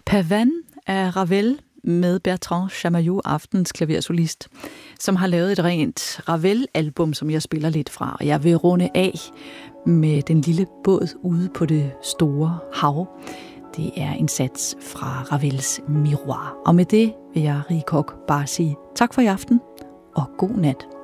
Pavane af Ravel med Bertrand Chamayou, aftens klaversolist, som har lavet et rent Ravel-album, som jeg spiller lidt fra. Og jeg vil runde af med Den lille båd ude på det store hav. Det er en sats fra Ravels Miroir. Og med det vil jeg, Rie Koch, bare sige tak for i aften og god nat.